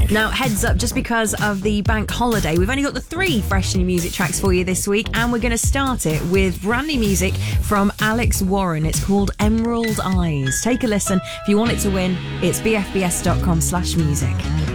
Now, heads up, just because of the bank holiday, we've only got the 3 fresh new music tracks for you this week, and we're going to start it with brand new music from Alex Warren. It's called Emerald Eyes. Take a listen. If you want it to win, it's bfbs.com/music.